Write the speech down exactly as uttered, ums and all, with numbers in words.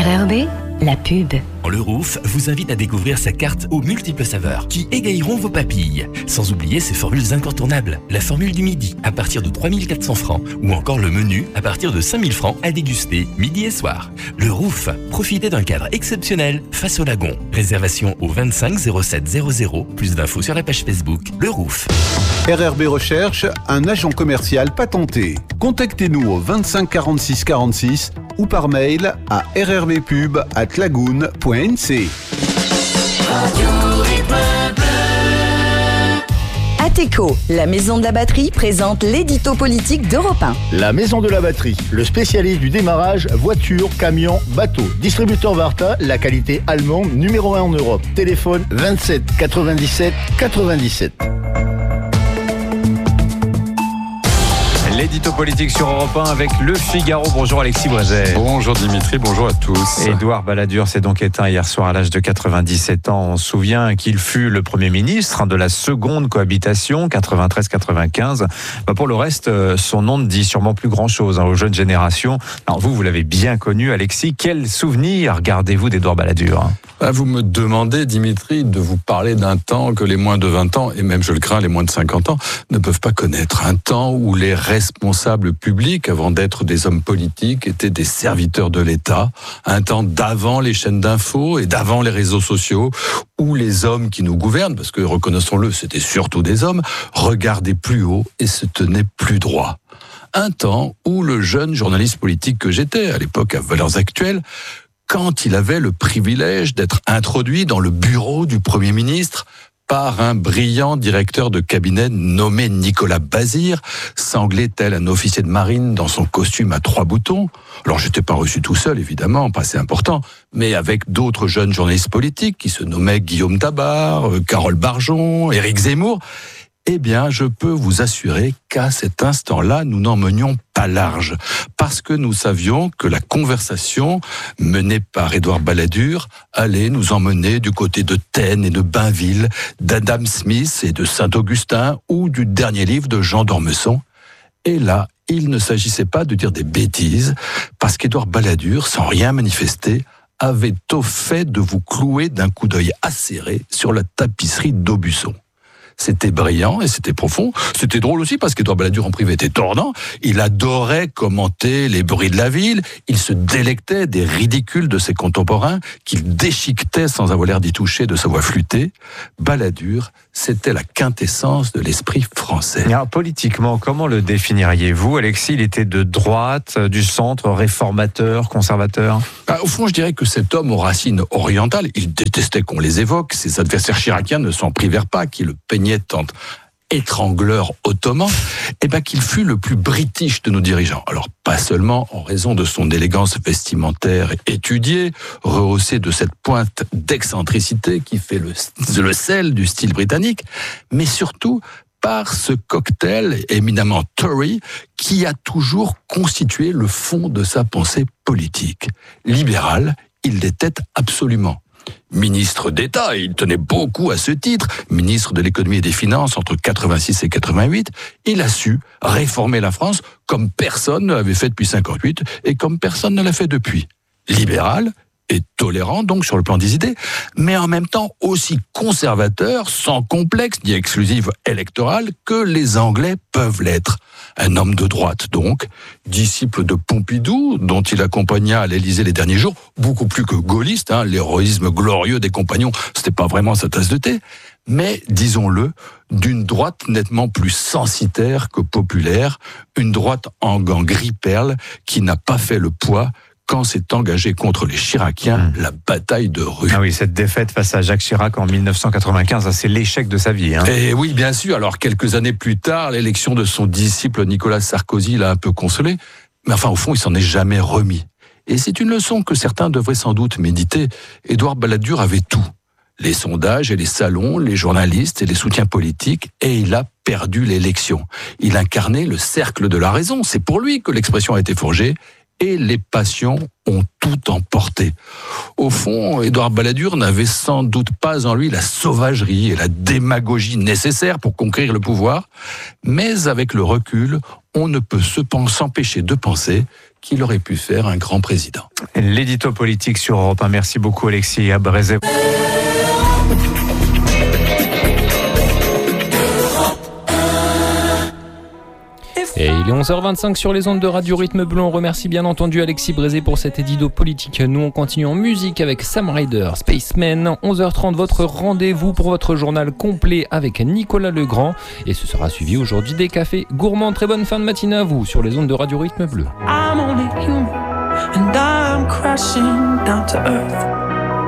R R B, la pub. Le Rouf vous invite à découvrir sa carte aux multiples saveurs qui égayeront vos papilles. Sans oublier ses formules incontournables. La formule du midi à partir de trois mille quatre cents francs ou encore le menu à partir de cinq mille francs à déguster midi et soir. Le Rouf, profitez d'un cadre exceptionnel face au lagon. Réservation au vingt-cinq zéro sept zéro zéro. Plus d'infos sur la page Facebook Le Rouf. R R B recherche un agent commercial patenté. Contactez-nous au vingt-cinq quarante-six quarante-six ou par mail à rrbpub arobase lagoon point n c. Ateco, la maison de la batterie, présente l'édito politique d'Europe un. La maison de la batterie, le spécialiste du démarrage, voiture, camion, bateau. Distributeur Varta, la qualité allemande numéro un en Europe. Téléphone vingt-sept quatre-vingt-dix-sept quatre-vingt-dix-sept. L'édito politique sur Europe un avec Le Figaro. Bonjour Alexis Brézet. Bonjour Dimitri, bonjour à tous. Édouard Balladur s'est donc éteint hier soir à l'âge de quatre-vingt-dix-sept ans. On se souvient qu'il fut le Premier ministre de la seconde cohabitation, quatre-vingt-treize quatre-vingt-quinze. Bah pour le reste, son nom ne dit sûrement plus grand-chose hein, aux jeunes générations. Alors vous, vous l'avez bien connu, Alexis. Quel souvenir gardez-vous d'Édouard Balladur? Ah, vous me demandez, Dimitri, de vous parler d'un temps que les moins de vingt ans, et même je le crains, les moins de cinquante ans, ne peuvent pas connaître. Un temps où les responsables publics, avant d'être des hommes politiques, étaient des serviteurs de l'État. Un temps d'avant les chaînes d'infos et d'avant les réseaux sociaux, où les hommes qui nous gouvernent, parce que reconnaissons-le, c'était surtout des hommes, regardaient plus haut et se tenaient plus droit. Un temps où le jeune journaliste politique que j'étais, à l'époque à Valeurs Actuelles, quand il avait le privilège d'être introduit dans le bureau du Premier ministre par un brillant directeur de cabinet nommé Nicolas Bazir, sanglé tel un officier de marine dans son costume à trois boutons. Alors j'étais pas reçu tout seul, évidemment, pas assez important, mais avec d'autres jeunes journalistes politiques qui se nommaient Guillaume Tabar, Carole Barjon, Éric Zemmour. Eh bien, je peux vous assurer qu'à cet instant-là, nous n'en menions pas large, parce que nous savions que la conversation menée par Édouard Balladur allait nous emmener du côté de Taine et de Bainville, d'Adam Smith et de Saint-Augustin, ou du dernier livre de Jean d'Ormesson. Et là, il ne s'agissait pas de dire des bêtises, parce qu'Édouard Balladur, sans rien manifester, avait au fait de vous clouer d'un coup d'œil acéré sur la tapisserie d'Aubusson. C'était brillant et c'était profond. C'était drôle aussi parce qu'Édouard Balladur en privé était tordant. Il adorait commenter les bruits de la ville. Il se délectait des ridicules de ses contemporains qu'il déchiquetait sans avoir l'air d'y toucher de sa voix flûtée. Balladur, c'était la quintessence de l'esprit français. Alors, politiquement, comment le définiriez-vous, Alexis? Il était de droite, du centre, réformateur, conservateur? Ah, au fond, je dirais que cet homme aux racines orientales, il détestait qu'on les évoque. Ses adversaires chiraciens ne s'en privèrent pas, qui le peignaient tant étrangleur ottoman, et ben qu'il fut le plus british de nos dirigeants. Alors pas seulement en raison de son élégance vestimentaire étudiée, rehaussée de cette pointe d'excentricité qui fait le, le sel du style britannique, mais surtout par ce cocktail éminemment Tory qui a toujours constitué le fond de sa pensée politique. Libéral, il l'était absolument. Ministre d'État, et il tenait beaucoup à ce titre, ministre de l'économie et des finances entre quatre-vingt-six et quatre-vingt-huit, il a su réformer la France comme personne ne l'avait fait depuis cinquante-huit et comme personne ne l'a fait depuis. Libéral et tolérant donc sur le plan des idées, mais en même temps aussi conservateur, sans complexe ni exclusive électorale que les Anglais peuvent l'être. Un homme de droite donc, disciple de Pompidou, dont il accompagna à l'Élysée les derniers jours, beaucoup plus que gaulliste, hein, l'héroïsme glorieux des compagnons, c'était pas vraiment sa tasse de thé, mais disons-le, d'une droite nettement plus censitaire que populaire, une droite en gants gris perle qui n'a pas fait le poids quand s'est engagé contre les Chiraciens, mmh. la bataille de rue. Ah oui, cette défaite face à Jacques Chirac en dix-neuf cent quatre-vingt-quinze, c'est l'échec de sa vie. Hein. Et oui, bien sûr. Alors, quelques années plus tard, l'élection de son disciple Nicolas Sarkozy l'a un peu consolé. Mais enfin, au fond, il s'en est jamais remis. Et c'est une leçon que certains devraient sans doute méditer. Édouard Balladur avait tout. Les sondages et les salons, les journalistes et les soutiens politiques, et il a perdu l'élection. Il incarnait le cercle de la raison. C'est pour lui que l'expression a été forgée. Et les passions ont tout emporté. Au fond, Édouard Balladur n'avait sans doute pas en lui la sauvagerie et la démagogie nécessaires pour conquérir le pouvoir, mais avec le recul, on ne peut cependant s'empêcher de penser qu'il aurait pu faire un grand président. L'édito politique sur Europe un. Merci beaucoup Alexis Abrezet. Et il est onze heures vingt-cinq sur les ondes de Radio Rythme Bleu. On remercie bien entendu Alexis Brézé pour cet édito politique. Nous, on continue en musique avec Sam Ryder, Spaceman. onze heures trente, votre rendez-vous pour votre journal complet avec Nicolas Legrand. Et ce sera suivi aujourd'hui des cafés gourmands. Très bonne fin de matinée à vous sur les ondes de Radio Rythme Bleu. I'm only human and I'm crashing down to earth.